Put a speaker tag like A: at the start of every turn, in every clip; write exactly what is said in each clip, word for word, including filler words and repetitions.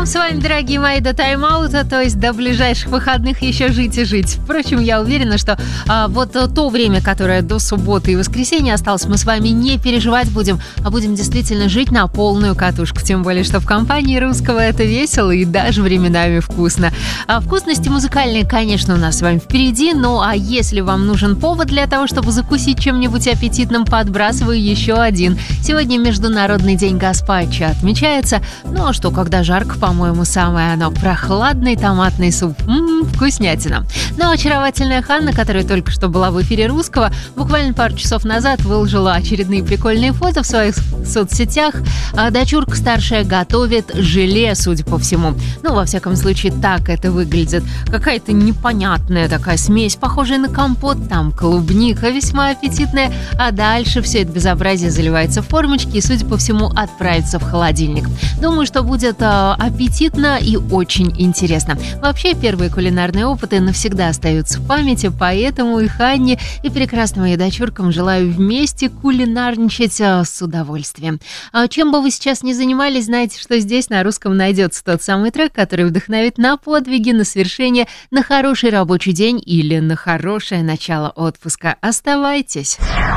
A: с вами, дорогие мои, до тайм-аута, то есть до ближайших выходных еще жить и жить. Впрочем, я уверена, что а, вот то время, которое до субботы и воскресенья осталось, мы с вами не переживать будем, а будем действительно жить на полную катушку. Тем более, что в компании русского это весело и даже временами вкусно. А вкусности музыкальные, конечно, у нас с вами впереди, ну а если вам нужен повод для того, чтобы закусить чем-нибудь аппетитным, подбрасываю еще один. Сегодня Международный день гаспачо отмечается. Ну а что, когда жарко, по-моему, самое оно. Прохладный томатный суп. Ммм, вкуснятина. Но очаровательная Ханна, которая только что была в эфире русского, буквально пару часов назад выложила очередные прикольные фото в своих соцсетях. А дочурка старшая готовит желе, судя по всему. Ну, во всяком случае, так это выглядит. Какая-то непонятная такая смесь, похожая на компот. Там клубника весьма аппетитная. А дальше все это безобразие заливается в формочки и, судя по всему, отправится в холодильник. Думаю, что будет э, аппетитно и очень интересно. Вообще, первые кулинарные опыты навсегда остаются в памяти, поэтому и Ханне, и прекрасным ее дочуркам желаю вместе кулинарничать э, с удовольствием. А чем бы вы сейчас ни занимались, знаете, что здесь на русском найдется тот самый трек, который вдохновит на подвиги, на свершение, на хороший рабочий день или на хорошее начало отпуска. Оставайтесь.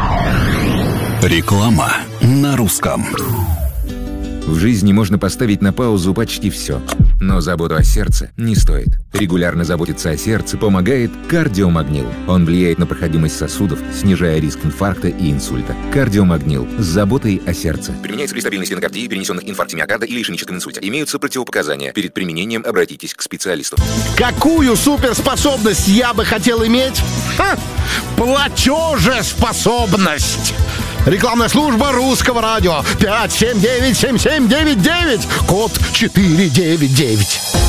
B: Реклама на русском. В жизни можно поставить на паузу почти все, но заботу о сердце не стоит. Регулярно заботиться о сердце помогает кардиомагнил. Он влияет на проходимость сосудов, снижая риск инфаркта и инсульта. Кардиомагнил с заботой о сердце. Применяется при стабильной стенокардии, перенесенных инфаркте миокарда или ишемическом инсульте. Имеются противопоказания. Перед применением обратитесь к специалисту.
C: Какую суперспособность я бы хотел иметь? Ха! Платежеспособность! Рекламная служба русского радио. пять семь девять семь семь девять девять. Код четыре девять девять.